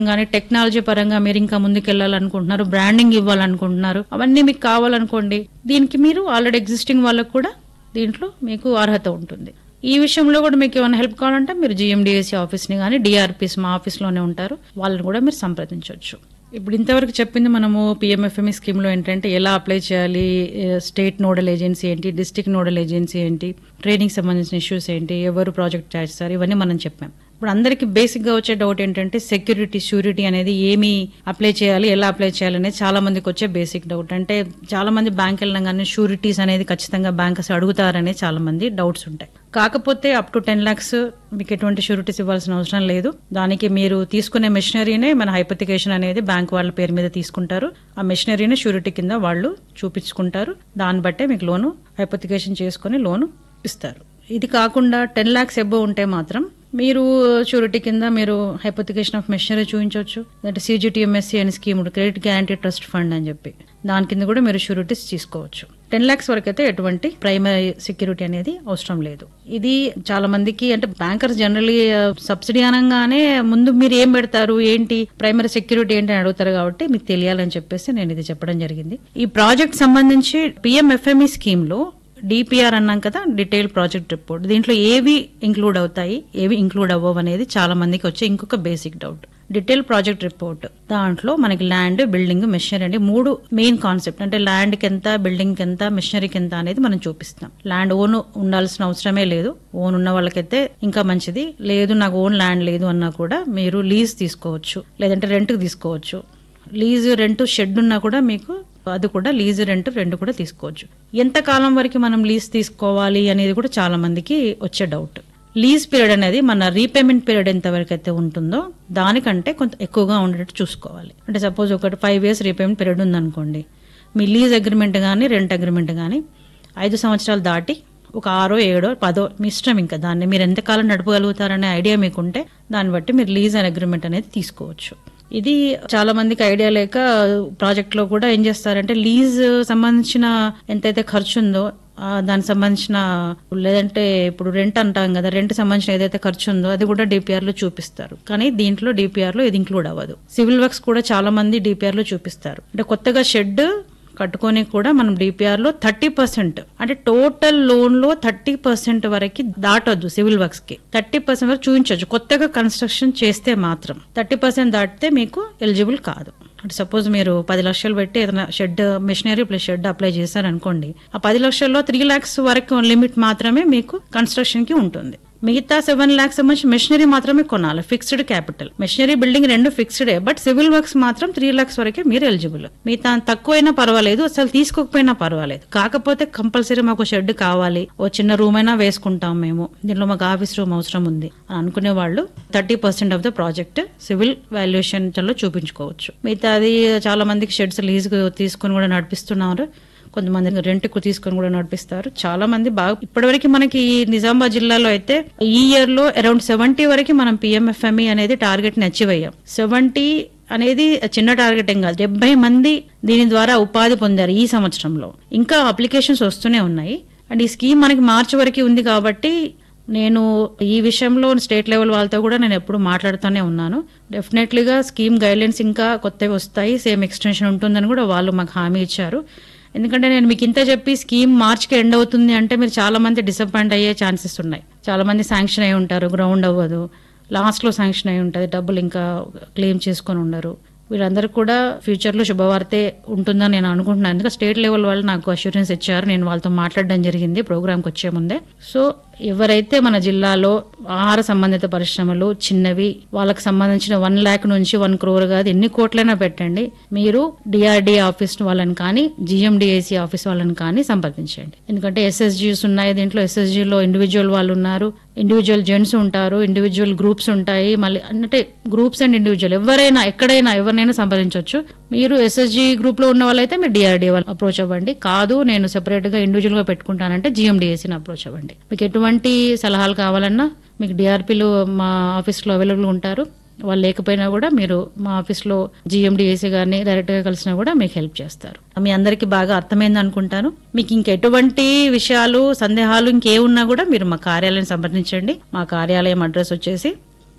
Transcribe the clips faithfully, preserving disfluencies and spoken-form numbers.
కానీ టెక్నాలజీ పరంగా మీరు ఇంకా ముందుకెళ్లాలనుకుంటున్నారు, బ్రాండింగ్ ఇవ్వాలనుకుంటున్నారు, అవన్నీ మీకు కావాలనుకోండి, దీనికి మీరు ఆల్రెడీ ఎగ్జిస్టింగ్ వాళ్ళకు కూడా దీంట్లో మీకు అర్హత ఉంటుంది. ఈ విషయంలో కూడా మీకు ఏమైనా హెల్ప్ కావాలంటే మీరు జిఎండిఎస్సి ఆఫీస్ని కానీ డిఆర్పిస్ మా ఆఫీస్లోనే ఉంటారు, వాళ్ళని కూడా మీరు సంప్రదించవచ్చు. ఇప్పుడు ఇంతవరకు చెప్పింది మనము పిఎంఎఫ్ఎంఈ స్కీమ్లో ఏంటంటే ఎలా అప్లై చేయాలి, స్టేట్ నోడల్ ఏజెన్సీ ఏంటి, డిస్ట్రిక్ట్ నోడల్ ఏజెన్సీ ఏంటి, ట్రైనింగ్ సంబంధించిన ఇష్యూస్ ఏంటి, ఎవరు ప్రాజెక్ట్ చేస్తారు, ఇవన్నీ మనం చెప్పాం. ఇప్పుడు అందరికి బేసిక్ గా వచ్చే డౌట్ ఏంటంటే సెక్యూరిటీ షూరిటీ అనేది ఏమి అప్లై చేయాలి, ఎలా అప్లై చేయాలి అనేది చాలా మందికి వచ్చే బేసిక్ డౌట్. అంటే చాలా మంది బ్యాంక్ వెళ్ళినా కానీ షూరిటీస్ అనేది ఖచ్చితంగా బ్యాంకర్స్ అడుగుతారనే చాలా మంది డౌట్స్ ఉంటాయి. కాకపోతే అప్ టు టెన్ లాక్స్ మీకు ఎటువంటి షూరిటీస్ ఇవ్వాల్సిన అవసరం లేదు. దానికి మీరు తీసుకునే మెషినరీనే మన హైపోథికేషన్ అనేది బ్యాంక్ వాళ్ళ పేరు మీద తీసుకుంటారు. ఆ మెషినరీని షూరిటీ కింద వాళ్ళు చూపించుకుంటారు. దాన్ని బట్టే మీకు లోను హైపోథికేషన్ చేసుకుని లోను ఇస్తారు. ఇది కాకుండా టెన్ లాక్స్ ఎబో ఉంటే మాత్రం మీరు షూరిటీ కింద మీరు హైపోథికేషన్ ఆఫ్ మెషినరీ చూపించవచ్చు. అంటే సిజిటిఎంఎస్సి అనే scheme credit guarantee trust fund అని చెప్పి దాని కింద కూడా మీరు షూరిటీస్ తీసుకోవచ్చు. టెన్ లాక్స్ వరకు అయితే ఎటువంటి ప్రైమరీ సెక్యూరిటీ అనేది అవసరం లేదు. ఇది చాలా మందికి అంటే బ్యాంకర్స్ జనరల్లీ సబ్సిడీ అనగానే ముందు మీరు ఏం పెడతారు, ఏంటి ప్రైమరీ సెక్యూరిటీ ఏంటి అని అడుగుతారు. కాబట్టి మీకు తెలియాలని చెప్పేసి నేను ఇది చెప్పడం జరిగింది. ఈ ప్రాజెక్ట్ సంబంధించి పిఎంఎఫ్ఎంఈ స్కీమ్ లో డిపిఆర్ అన్నాం కదా, డీటెయిల్ ప్రాజెక్ట్ రిపోర్ట్, దీంట్లో ఏవి ఇంక్లూడ్ అవుతాయి, ఏవి ఇంక్లూడ్ అవ్వవు అనేది చాలా మందికి వచ్చే ఇంకొక basic doubt. Detail project report దాంట్లో మనకి ల్యాండ్, బిల్డింగ్, మెషినరీ అంటే మూడు మెయిన్ కాన్సెప్ట్. అంటే ల్యాండ్ కి ఎంత, బిల్డింగ్ కి ఎంత, మెషినరీకి ఎంత అనేది మనం చూపిస్తాం. ల్యాండ్ ఓన్ ఉండాల్సిన అవసరమే లేదు. ఓన్ ఉన్న వాళ్ళకైతే ఇంకా మంచిది. లేదు నాకు ఓన్ ల్యాండ్ లేదు అన్నా కూడా మీరు లీజ్ తీసుకోవచ్చు, లేదంటే రెంట్కి తీసుకోవచ్చు. లీజ్, రెంట్, షెడ్ ఉన్నా కూడా మీకు అది కూడా లీజ్, రెంట్ రెండు కూడా తీసుకోవచ్చు. ఎంత కాలం వరకు మనం లీజ్ తీసుకోవాలి అనేది కూడా చాలా మందికి వచ్చే డౌట్. లీజ్ పీరియడ్ అనేది మన రీపేమెంట్ పీరియడ్ ఎంత వరకు అయితే ఉంటుందో దానికంటే కొంత ఎక్కువగా ఉండేటట్టు చూసుకోవాలి. అంటే సపోజ్ ఒకటి ఫైవ్ ఇయర్స్ రీపేమెంట్ పీరియడ్ ఉందనుకోండి, మీ లీజ్ అగ్రిమెంట్ కానీ రెంట్ అగ్రిమెంట్ కానీ ఐదు సంవత్సరాలు దాటి ఒక ఆరో ఏడో పదో మీ ఇష్టం, ఇంకా దాన్ని మీరు ఎంతకాలం నడపగలుగుతారనే ఐడియా మీకుంటే దాన్ని బట్టి మీరు లీజ్ అండ్ అగ్రిమెంట్ అనేది తీసుకోవచ్చు. ఇది చాలా మందికి ఐడియా లేక ప్రాజెక్ట్ లో కూడా ఏం చేస్తారంటే లీజ్ సంబంధించిన ఎంతైతే ఖర్చు ఉందో దానికి సంబంధించిన, లేదంటే ఇప్పుడు రెంట్ అంటాం కదా, రెంట్ సంబంధించిన ఏదైతే ఖర్చు ఉందో అది కూడా డిపిఆర్ లో చూపిస్తారు. కానీ దీంట్లో డిపిఆర్ లో ఇది ఇంక్లూడ్ అవ్వదు. సివిల్ వర్క్స్ కూడా చాలా మంది డిపిఆర్ లో చూపిస్తారు. అంటే కొత్తగా షెడ్ కట్టుకొని కూడా మనం డిపిఆర్ లో థర్టీ పర్సెంట్ అంటే టోటల్ లోన్ లో థర్టీ పర్సెంట్ వరకు దాటొద్దు. సివిల్ వర్క్స్ కి థర్టీ పర్సెంట్ వరకు చూపించవచ్చు. కొత్తగా కన్స్ట్రక్షన్ చేస్తే మాత్రం థర్టీ పర్సెంట్ దాటితే మీకు ఎలిజిబుల్ కాదు. అంటే సపోజ్ మీరు పది లక్షలు పెట్టి ఏదైనా shed, machinery plus shed apply చేశారు అనుకోండి, ఆ పది లక్షల్లో త్రీ లాక్స్ వరకు లిమిట్ మాత్రమే మీకు కన్స్ట్రక్షన్ కి ఉంటుంది. మిగతా సెవెన్ లాక్స్ సంబంధించి మెషినరీ మాత్రమే కొనాలి, ఫిక్స్డ్ క్యాపిటల్. మెషినరీ, బిల్డింగ్ రెండు ఫిక్స్డే, బట్ సివిల్ వర్క్స్ మాత్రం త్రీ లాక్స్ వరకే మీరు ఎలిజిబుల్. మిగతా తక్కువైనా పర్వాలేదు, అసలు తీసుకోకపోయినా పర్వాలేదు. కాకపోతే కంపల్సరీ మాకు షెడ్ కావాలి, ఓ చిన్న రూమ్ అయినా వేసుకుంటాం మేము, దీంట్లో మాకు ఆఫీస్ రూమ్ అవసరం ఉంది అని అనుకునే వాళ్ళు thirty percent of the project civil valuation లో చూపించుకోవచ్చు. మిగతా అది చాలా మందికి షెడ్స్ లీజ్ తీసుకుని కూడా నడిపిస్తున్నారు, కొంతమంది రెంట్ కు తీసుకొని కూడా నడిపిస్తారు. చాలా మంది బాగా ఇప్పటివరకు మనకి నిజామాబాద్ జిల్లాలో అయితే ఈ ఇయర్ లో అరౌండ్ సెవెంటీ వరకు మనం పిఎంఎఫ్ఎంఈ అనేది టార్గెట్ ని అచీవ్ అయ్యాం. సెవెంటీ అనేది చిన్న టార్గెట్ ఏం కాదు, డెబ్బై మంది దీని ద్వారా ఉపాధి పొందారు ఈ సంవత్సరంలో. ఇంకా అప్లికేషన్స్ వస్తూనే ఉన్నాయి. అండ్ ఈ స్కీమ్ మనకి మార్చి వరకు ఉంది కాబట్టి నేను ఈ విషయంలో స్టేట్ లెవెల్ వాళ్ళతో కూడా నేను ఎప్పుడు మాట్లాడుతూనే ఉన్నాను. డెఫినెట్లీగా స్కీమ్ గైడ్లైన్స్ ఇంకా కొత్తవి వస్తాయి, సేమ్ ఎక్స్టెన్షన్ ఉంటుందని కూడా వాళ్ళు మాకు హామీ ఇచ్చారు. ఎందుకంటే నేను మీకు ఇంత చెప్పి స్కీమ్ మార్చికి ఎండ్ అవుతుంది అంటే మీరు చాలా మంది డిసప్పాయింట్ అయ్యే ఛాన్సెస్ ఉన్నాయి. చాలా మంది శాంక్షన్ అయి ఉంటారు, గ్రౌండ్ అవ్వదు, లాస్ట్ లో శాంక్షన్ అయి ఉంటుంది, డబ్బులు ఇంకా క్లెయిమ్ చేసుకొని ఉండరు. వీళ్ళందరూ కూడా ఫ్యూచర్ లో శుభవార్తే ఉంటుందని నేను అనుకుంటున్నాను. ఎందుకంటే స్టేట్ లెవెల్ వాళ్ళు నాకు అష్యూరెన్స్ ఇచ్చారు, నేను వాళ్ళతో మాట్లాడడం జరిగింది ప్రోగ్రామ్కి వచ్చే ముందే. సో ఎవరైతే మన జిల్లాలో ఆహార సంబంధిత పరిశ్రమలు చిన్నవి, వాళ్ళకి సంబంధించిన వన్ ల్యాక్ నుంచి వన్ క్రోర్ కాదు ఎన్ని కోట్లైనా పెట్టండి, మీరు డిఆర్డీ ఆఫీస్ వాళ్ళని కానీ జిఎండిఏసి ఆఫీస్ వాళ్ళని కానీ సంప్రదించండి. ఎందుకంటే ఎస్ఎస్జీస్ ఉన్నాయి, దీంట్లో ఎస్ఎస్జీలో ఇండివిజువల్ వాళ్ళు ఉన్నారు, ఇండివిజువల్ జెంట్స్ ఉంటారు, ఇండివిజువల్ గ్రూప్స్ ఉంటాయి. మళ్ళీ అంటే గ్రూప్స్ అండ్ ఇండివిజువల్ ఎవరైనా ఎక్కడైనా ఎవరినైనా సంప్రదించవచ్చు. మీరు ఎస్ఎస్జీ గ్రూప్ లో ఉన్న వాళ్ళైతే మీరు డిఆర్డీ వాళ్ళు అప్రోచ్ అవ్వండి. కాదు నేను సెపరేట్ గా ఇండివిజువల్ గా పెట్టుకుంటానంటే జిఎండిఏసీని అప్రోచ్ అవ్వండి. మీకు ఎటువంటి సలహాలు కావాలన్నా మీకు డిఆర్పీలు మా ఆఫీస్లో అవైలబుల్ ఉంటారు. వాళ్ళు లేకపోయినా కూడా మీరు మా ఆఫీస్లో జిఎండిఏసీ గారిని డైరెక్ట్ గా కలిసినా కూడా మీకు హెల్ప్ చేస్తారు. మీ అందరికీ బాగా అర్థమైంది అనుకుంటాను. మీకు ఇంకెటువంటి విషయాలు, సందేహాలు ఇంకేమున్నా కూడా మీరు మా కార్యాలయం సంప్రదించండి. మా కార్యాలయం అడ్రస్ వచ్చేసి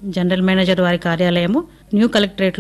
జనరల్ మేనేజర్ వారి కార్యాలయము న్యూ కలెక్టరేట్